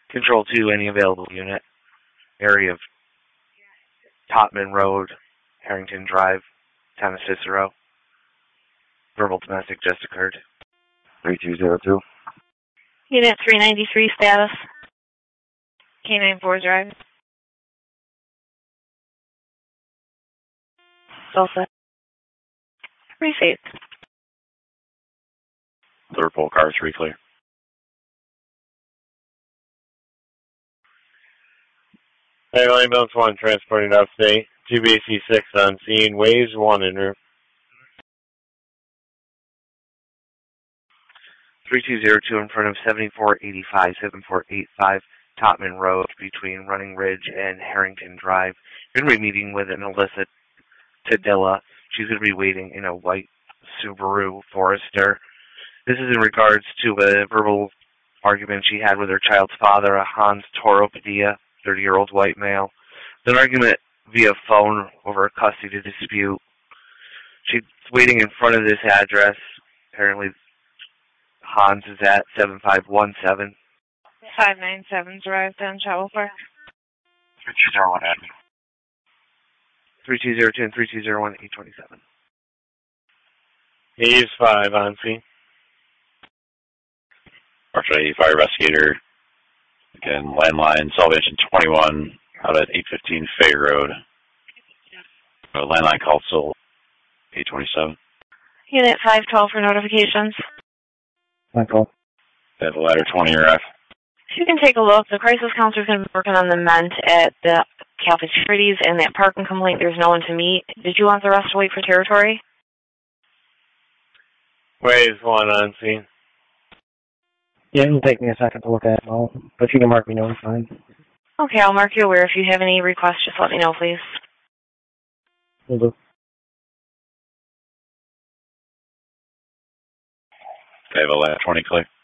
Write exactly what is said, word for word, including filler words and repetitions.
Control two, any available unit. Area of Topman Road, Harrington Drive, town of Cicero. Verbal domestic just occurred. three two zero two. Unit three ninety-three status. K nine four Drive. Salsa. Reface. Third pole car three clear. Hey, ambulance one transporting upstate. two B C six on scene. Waves one en route. three two zero two in front of seventy-four eighty-five, seventy-four eighty-five Topman Road between Running Ridge and Harrington Drive. You're going to be meeting with an Alyssa Tadilla. She's going to be waiting in a white Subaru Forester. This is in regards to a verbal argument she had with her child's father, a Hans Toro Padilla, thirty-year-old white male. An argument via phone over a custody dispute. She's waiting in front of this address. Apparently, Hans is at seven five one seven. five nine seven Drive down Chapel Park. three two zero one admin. three two zero two and three two zero one, eight twenty-seven. Waves five on scene. Marshall eighty fire investigator. Again, landline, Salvation twenty-one, out at eight fifteen Fay Road. Uh, landline call sold, eight twenty-seven. Unit five twelve for notifications. Michael. At the ladder twenty or F. If you can take a look, the crisis counselor is going to be working on the ment at the cafeterias and that parking complaint. There's no one to meet. Did you want the rest to wait for territory? Waves one on scene. Yeah, it'll take me a second to look at it all, but you can mark me notified. Okay, I'll mark you aware. If you have any requests, just let me know, please. Will do. I have a ladder twenty clear.